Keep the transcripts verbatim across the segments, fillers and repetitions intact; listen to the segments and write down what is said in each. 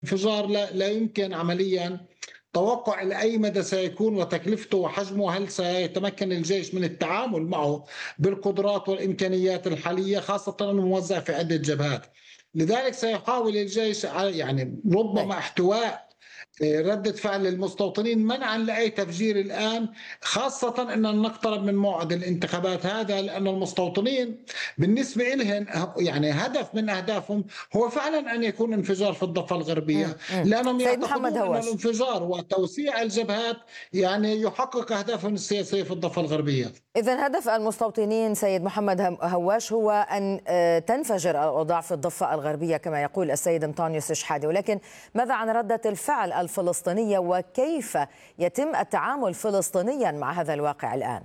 انفجار لا, لا يمكن عمليا توقع إلى أي مدى سيكون وتكلفته وحجمه، هل سيتمكن الجيش من التعامل معه بالقدرات والإمكانيات الحالية، خاصة أنه موزع في عدة جبهات. لذلك سيحاول الجيش يعني طيب. ربما احتواء ردة فعل المستوطنين منعا لأي تفجير الآن، خاصة أن نقترب من موعد الانتخابات هذا، لأن المستوطنين بالنسبة لهم يعني هدف من أهدافهم هو فعلا أن يكون انفجار في الضفة مم. الغربية، مم. لأنهم سيد محمد يعتقدون أن هواش، الانفجار وتوسيع الجبهات يعني يحقق أهدافهم السياسية في الضفة الغربية. إذن هدف المستوطنين سيد محمد هواش هو أن تنفجر الأوضاع في الضفة الغربية كما يقول السيد أنطونيوس شحادة، ولكن ماذا عن ردة الفعل الفلسطينية وكيف يتم التعامل فلسطينيا مع هذا الواقع الآن؟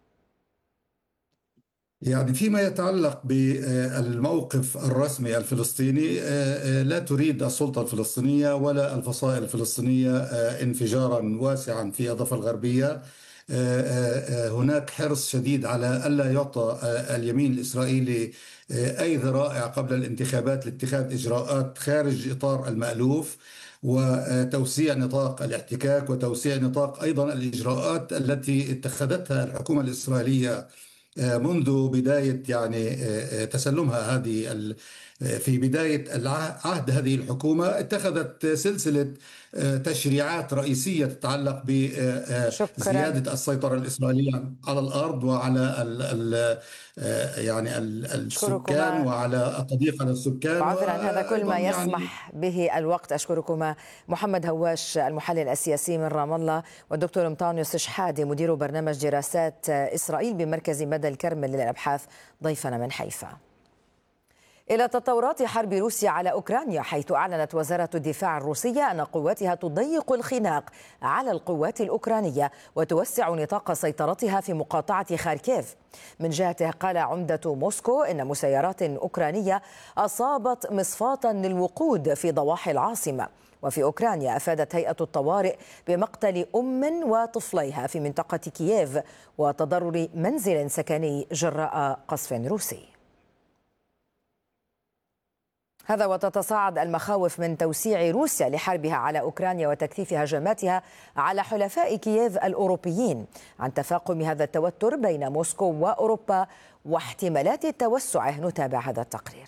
يعني فيما يتعلق بالموقف الرسمي الفلسطيني، لا تريد السلطة الفلسطينية ولا الفصائل الفلسطينية انفجارا واسعا في الضفة الغربية. هناك حرص شديد على ألا يعطى اليمين الإسرائيلي أي ذرائع قبل الانتخابات لاتخاذ إجراءات خارج إطار المألوف، وتوسيع نطاق الاحتكاك وتوسيع نطاق أيضا الإجراءات التي اتخذتها الحكومة الإسرائيلية منذ بداية يعني تسلمها هذه في بداية عهد هذه الحكومة. اتخذت سلسلة تشريعات رئيسية تتعلق بزيادة السيطرة الإسرائيلية على الأرض وعلى ال ال يعني السكان وعلى التضييق على السكان. وعذرا هذا كل ما يسمح به الوقت. أشكركما محمد هواش المحلل السياسي من رام الله، والدكتور أنطونيوس شحادة مدير برنامج دراسات إسرائيل بمركز مدى الكرمل للأبحاث ضيفنا من حيفا. إلى تطورات حرب روسيا على أوكرانيا، حيث أعلنت وزارة الدفاع الروسية أن قواتها تضيق الخناق على القوات الأوكرانية وتوسع نطاق سيطرتها في مقاطعة خاركيف. من جهته قال عمدة موسكو إن مسيرات أوكرانية أصابت مصفاة للوقود في ضواحي العاصمة. وفي أوكرانيا أفادت هيئة الطوارئ بمقتل أم وطفليها في منطقة كييف وتضرر منزل سكني جراء قصف روسي. هذا وتتصاعد المخاوف من توسيع روسيا لحربها على أوكرانيا وتكثيف هجماتها على حلفاء كييف الأوروبيين. عن تفاقم هذا التوتر بين موسكو وأوروبا واحتمالات توسعه نتابع هذا التقرير.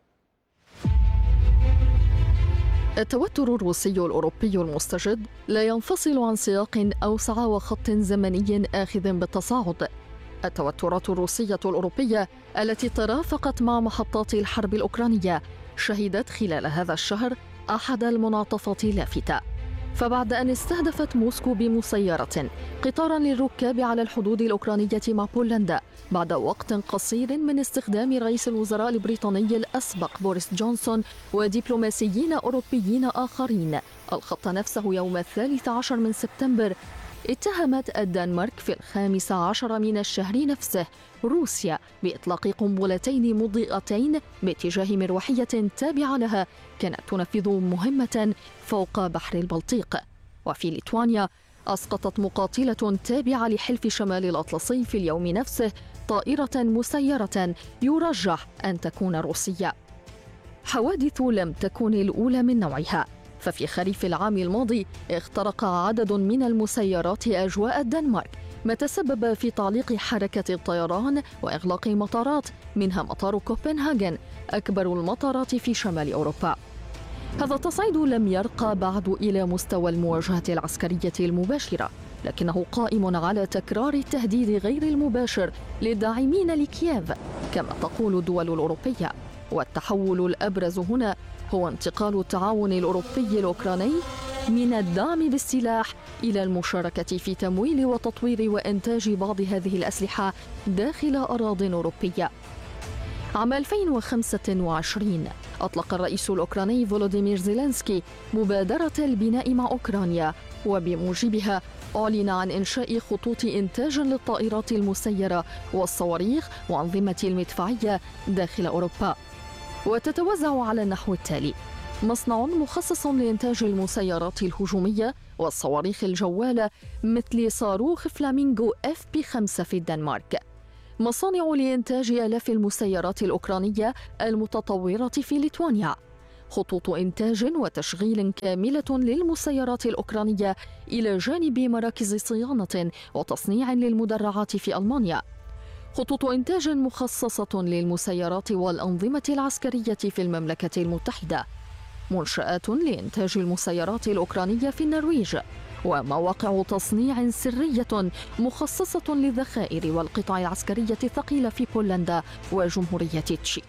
التوتر الروسي الأوروبي المستجد لا ينفصل عن سياق أوسع وخط زمني آخذ بالتصاعد. التوترات الروسية الأوروبية التي ترافقت مع محطات الحرب الأوكرانية شهدت خلال هذا الشهر أحد المنعطفات اللافتة، فبعد أن استهدفت موسكو بمسيرة قطارا للركاب على الحدود الأوكرانية مع بولندا بعد وقت قصير من استخدام رئيس الوزراء البريطاني الأسبق بوريس جونسون ودبلوماسيين أوروبيين آخرين الخط نفسه يوم الثالث عشر من سبتمبر، اتهمت الدنمارك في الخامس عشر من الشهر نفسه روسيا بإطلاق قنبلتين مضيئتين باتجاه مروحية تابعة لها كانت تنفذ مهمة فوق بحر البلطيق. وفي ليتوانيا أسقطت مقاتلة تابعة لحلف شمال الأطلسي في اليوم نفسه طائرة مسيرة يرجح أن تكون روسية. حوادث لم تكن الأولى من نوعها، ففي خريف العام الماضي اخترق عدد من المسيرات أجواء الدنمارك، ما تسبب في تعليق حركة الطيران وإغلاق مطارات منها مطار كوبنهاجن أكبر المطارات في شمال أوروبا. هذا التصعيد لم يرقى بعد إلى مستوى المواجهة العسكرية المباشرة، لكنه قائم على تكرار التهديد غير المباشر للداعمين لكييف كما تقول الدول الأوروبية. والتحول الأبرز هنا هو انتقال التعاون الأوروبي الأوكراني من الدعم بالسلاح إلى المشاركة في تمويل وتطوير وإنتاج بعض هذه الأسلحة داخل أراضٍ أوروبية. عام ألفين وخمسة وعشرين أطلق الرئيس الأوكراني فولوديمير زيلينسكي مبادرة البناء مع أوكرانيا، وبموجبها أعلن عن إنشاء خطوط إنتاج للطائرات المسيرة والصواريخ وأنظمة المدفعية داخل أوروبا، وتتوزع على النحو التالي: مصنع مخصص لإنتاج المسيرات الهجومية والصواريخ الجوالة مثل صاروخ فلامينغو إف بي خمسة في الدنمارك، مصانع لإنتاج آلاف المسيرات الأوكرانية المتطورة في ليتوانيا، خطوط إنتاج وتشغيل كاملة للمسيرات الأوكرانية إلى جانب مراكز صيانة وتصنيع للمدرعات في ألمانيا، خطوط إنتاج مخصصة للمسيرات والأنظمة العسكرية في المملكة المتحدة، منشآت لإنتاج المسيرات الأوكرانية في النرويج، ومواقع تصنيع سرية مخصصة للذخائر والقطع العسكرية الثقيلة في بولندا وجمهورية تشيك.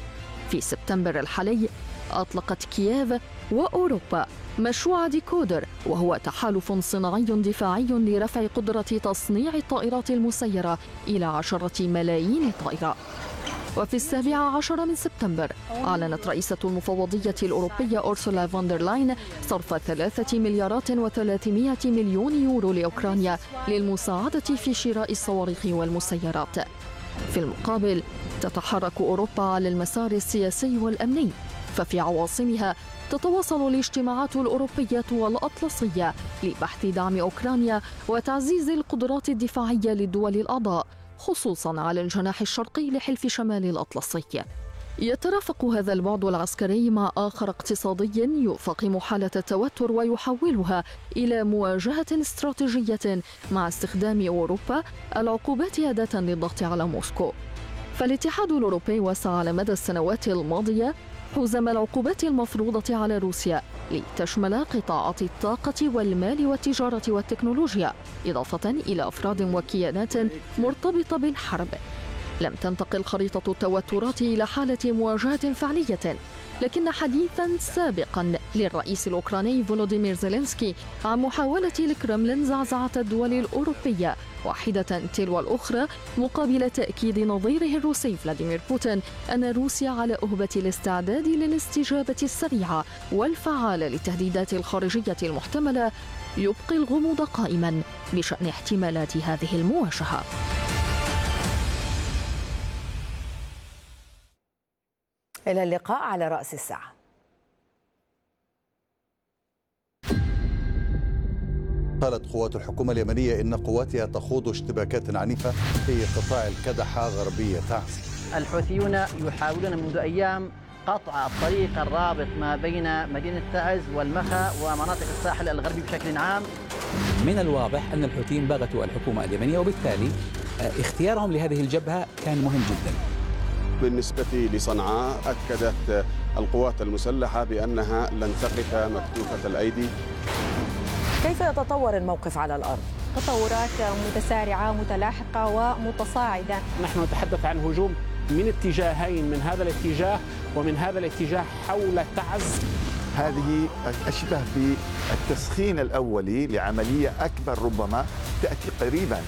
في سبتمبر الحالي أطلقت كييف وأوروبا مشروع ديكودر، وهو تحالف صناعي دفاعي لرفع قدرة تصنيع الطائرات المسيرة إلى عشرة ملايين طائرة. وفي السابع عشر من سبتمبر أعلنت رئيسة المفوضية الأوروبية أورسولا فون لاين صرف ثلاثة مليارات وثلاثمائة مليون يورو لأوكرانيا للمساعدة في شراء الصواريخ والمسيرات. في المقابل تتحرك أوروبا على المسار السياسي والأمني، ففي عواصمها تتواصل الاجتماعات الأوروبية والأطلسية لبحث دعم أوكرانيا وتعزيز القدرات الدفاعية للدول الأعضاء، خصوصاً على الجناح الشرقي لحلف شمال الأطلسي. يترافق هذا البعد العسكري مع آخر اقتصادي يفاقم حالة التوتر ويحولها إلى مواجهة استراتيجية مع استخدام أوروبا العقوبات أداة للضغط على موسكو. فالاتحاد الأوروبي وسعى على مدى السنوات الماضية حزم العقوبات المفروضة على روسيا لتشمل قطاعات الطاقة والمال والتجارة والتكنولوجيا، إضافة إلى أفراد وكيانات مرتبطة بالحرب. لم تنتقل خريطة التوترات إلى حالة مواجهة فعلية، لكن حديثاً سابقاً للرئيس الأوكراني فولوديمير زيلينسكي عن محاولة الكرملين زعزعة الدول الأوروبية واحدة تلو الأخرى، مقابل تأكيد نظيره الروسي فلاديمير بوتين أن روسيا على أهبة الاستعداد للاستجابة السريعة والفعالة للتهديدات الخارجية المحتملة، يبقي الغموض قائماً بشأن احتمالات هذه المواجهة. إلى اللقاء على رأس الساعة. قالت قوات الحكومة اليمنية إن قواتها تخوض اشتباكات عنيفة في قطاع الكدحة غربية تعز. الحوثيون يحاولون منذ أيام قطع الطريق الرابط ما بين مدينة تعز والمخا ومناطق الساحل الغربي بشكل عام. من الواضح أن الحوثيين بغتوا الحكومة اليمنية، وبالتالي اختيارهم لهذه الجبهة كان مهم جدا. بالنسبة لصنعاء أكدت القوات المسلحة بأنها لن تقف مكتوفة الأيدي. كيف يتطور الموقف على الأرض؟ تطورات متسارعة متلاحقة ومتصاعدة. نحن نتحدث عن هجوم من اتجاهين، من هذا الاتجاه ومن هذا الاتجاه حول تعز. هذه أشبه بالتسخين الأولي لعملية أكبر ربما تأتي قريباً.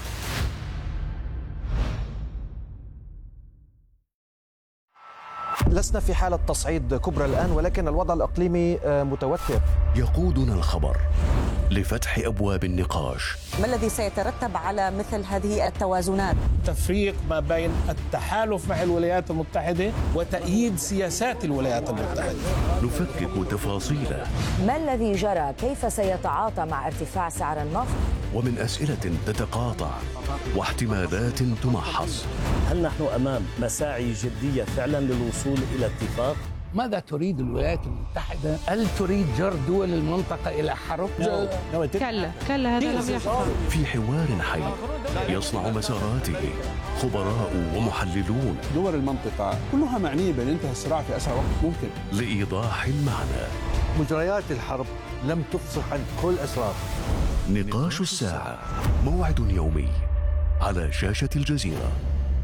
لسنا في حالة تصعيد كبرى الآن، ولكن الوضع الإقليمي متوتر. يقودنا الخبر لفتح أبواب النقاش. ما الذي سيترتب على مثل هذه التوازنات؟ تفريق ما بين التحالف مع الولايات المتحدة وتأييد سياسات الولايات المتحدة. نفكك تفاصيله. ما الذي جرى؟ كيف سيتعاطى مع ارتفاع سعر النفط؟ ومن أسئلة تتقاطع واحتمالات تمحص. هل نحن أمام مساعي جدية فعلا للوصول إلى اتفاق؟ ماذا تريد الولايات المتحدة؟ هل تريد جر دول المنطقة إلى حرب؟ كلا كلا هذا لم يحصل. في حوار حي يصنع مساراته خبراء ومحللون. دول المنطقة كلها معنية بانتهاء الصراع في أسرع وقت ممكن. لإيضاح المعنى. مجريات الحرب لم تفصح عن كل أسرار. نقاش الساعة، موعد يومي على شاشة الجزيرة.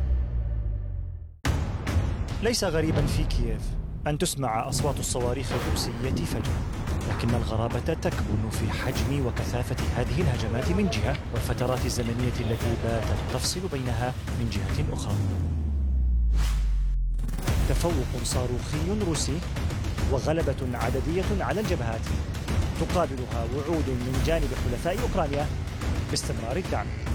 ليس غريبا في كييف أن تسمع أصوات الصواريخ الروسية فجأة، لكن الغرابة تكمن في حجم وكثافة هذه الهجمات من جهة، والفترات الزمنية التي باتت تفصل بينها من جهة أخرى. تفوق صاروخي روسي وغلبة عددية على الجبهات، تقابلها وعود من جانب حلفاء أوكرانيا باستمرار الدعم.